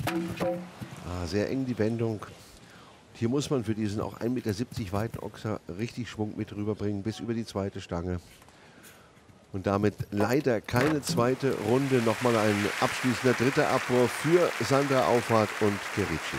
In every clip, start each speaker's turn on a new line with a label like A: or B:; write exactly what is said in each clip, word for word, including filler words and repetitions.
A: Ah, sehr eng die Wendung. Hier muss man für diesen auch ein Meter siebzig weiten Ochser richtig Schwung mit rüberbringen, bis über die zweite Stange. Und damit leider keine zweite Runde. Nochmal ein abschließender dritter Abwurf für Sandra Auffahrt und Querici.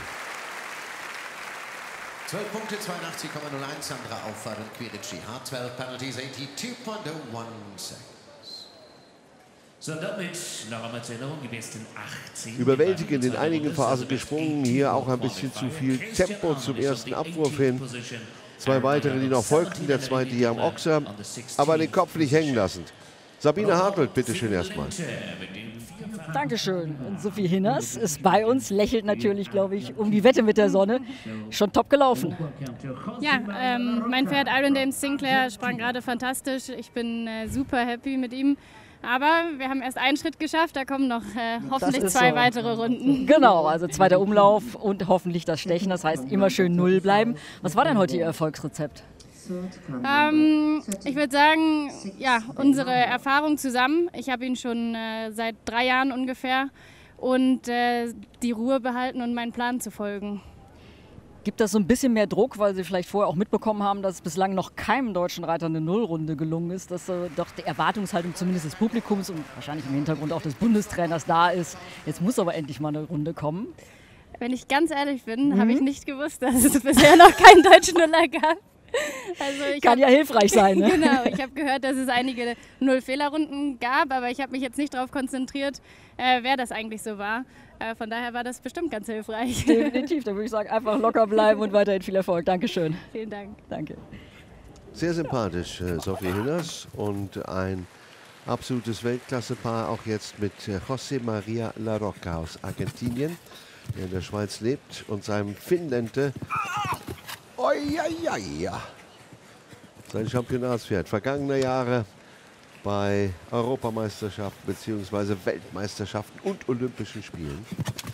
B: zwölf Punkte, zweiundachtzig Komma null eins, Sandra Auffahrt und Querici. Hard zwölf penalties, eighty-two point oh one seconds.
C: So, damit noch einmal zur Erinnerung, die besten achtzehn.
A: Überwältigend in einigen Phasen gesprungen. Hier auch ein bisschen zu viel Tempo zum ersten Abwurf hin. Zwei weitere, die noch folgten. Der zweite hier am Ochser. Aber den Kopf nicht hängen lassen. Sabine Hartelt, bitteschön erstmal.
D: Dankeschön. Und Sophie Hinners ist bei uns, lächelt natürlich, glaube ich, um die Wette mit der Sonne. Schon top gelaufen.
E: Ja, ähm, mein Pferd Iron Dame Sinclair sprang gerade fantastisch. Ich bin äh, super happy mit ihm. Aber wir haben erst einen Schritt geschafft, da kommen noch äh, hoffentlich zwei so. weitere Runden.
D: Genau, also zweiter Umlauf und hoffentlich das Stechen. Das heißt, immer schön null bleiben. Was war denn heute Ihr Erfolgsrezept?
E: Ähm, ich würde sagen, ja, unsere Erfahrung zusammen. Ich habe ihn schon äh, seit drei Jahren ungefähr und äh, die Ruhe behalten und meinen Plan zu folgen.
D: Gibt das so ein bisschen mehr Druck, weil Sie vielleicht vorher auch mitbekommen haben, dass es bislang noch keinem deutschen Reiter eine Nullrunde gelungen ist, dass äh, doch die Erwartungshaltung zumindest des Publikums und wahrscheinlich im Hintergrund auch des Bundestrainers da ist. Jetzt muss aber endlich mal eine Runde kommen.
E: Wenn ich ganz ehrlich bin,
D: mhm.
E: habe ich nicht gewusst, dass es bisher noch keinen deutschen Nuller gab. Also ich
D: Kann
E: hab,
D: ja hilfreich sein, ne?
E: Genau, ich habe gehört, dass es einige Null-Fehler-Runden gab, aber ich habe mich jetzt nicht darauf konzentriert, äh, wer das eigentlich so war. Äh, von daher war das bestimmt ganz hilfreich.
D: Definitiv, da würde ich sagen, einfach locker bleiben und weiterhin viel Erfolg. Dankeschön.
E: Vielen Dank.
D: Danke.
A: Sehr sympathisch, äh, Sophie Hinners, und ein absolutes Weltklasse-Paar auch jetzt mit äh, José María Larroca aus Argentinien, der in der Schweiz lebt, und seinem Finnlente. Oh, ja, ja, ja. Sein Championatspferd vergangener Jahre bei Europameisterschaften bzw. Weltmeisterschaften und Olympischen Spielen.